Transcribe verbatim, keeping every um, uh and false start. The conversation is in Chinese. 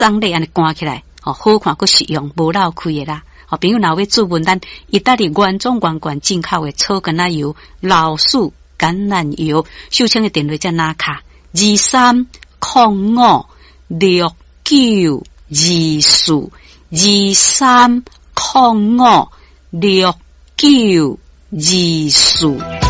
当咧安尼关起来，哦，好看佫实用，无漏开的啦。好，朋友若要做文单，意大利原装原罐进口的草橄榄油、老树橄榄油，秀清的电话在哪卡？二三零五六九二四，二三零五六九二四。